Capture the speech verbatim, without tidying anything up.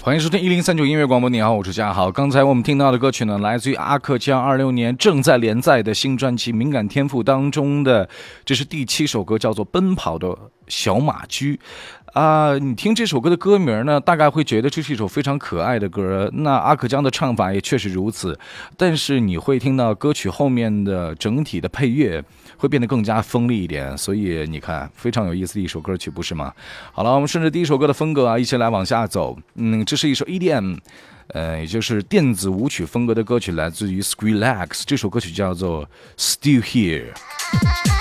欢迎收听一零三九音乐广播，你好，我是嘉豪。刚才我们听到的歌曲呢，来自于阿克江二六年正在连载的新专辑《敏感天赋》当中的，这是第七首歌，叫做《奔跑的小马驹》。啊、呃，你听这首歌的歌名呢，大概会觉得这是一首非常可爱的歌。那阿克江的唱法也确实如此，但是你会听到歌曲后面的整体的配乐会变得更加锋利一点，所以你看，非常有意思的一首歌曲，不是吗？好了，我们顺着第一首歌的风格啊，一起来往下走。嗯，这是一首 E D M， 呃，也就是电子舞曲风格的歌曲，来自于 Skrillex， 这首歌曲叫做 Still Here。